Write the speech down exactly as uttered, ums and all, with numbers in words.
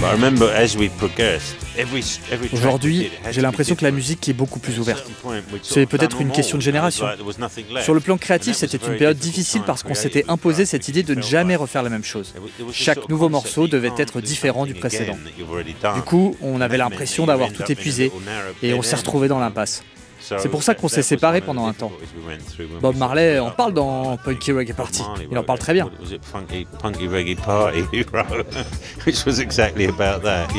Aujourd'hui, j'ai l'impression que la musique est beaucoup plus ouverte. C'est peut-être une question de génération. Sur le plan créatif, c'était une période difficile parce qu'on s'était imposé cette idée de ne jamais refaire la même chose. Chaque nouveau morceau devait être différent du précédent. Du coup, on avait l'impression d'avoir tout épuisé et on s'est retrouvé dans l'impasse. C'est pour ça qu'on s'est séparés pendant un temps. Bob Marley en parle dans Punky Reggae Party. Il en parle très bien.